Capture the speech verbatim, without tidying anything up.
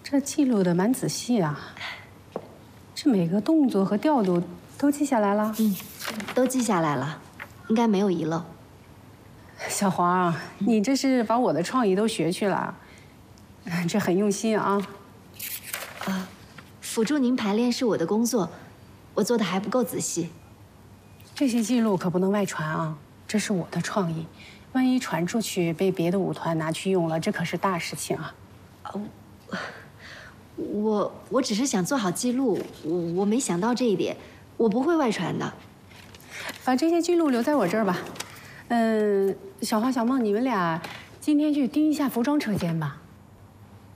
这记录的蛮仔细啊，这每个动作和调度都记下来了。 嗯，都记下来了，应该没有遗漏。 小黄，你这是把我的创意都学去了，这很用心啊。 啊，辅助您排练是我的工作，我做的还不够仔细。 这些记录可不能外传啊，这是我的创意，万一传出去被别的舞团拿去用了，这可是大事情啊。 哦，我我只是想做好记录，我我没想到这一点，我不会外传的。 把这些记录留在我这儿吧。嗯，小花、小梦，你们俩今天去盯一下服装车间吧。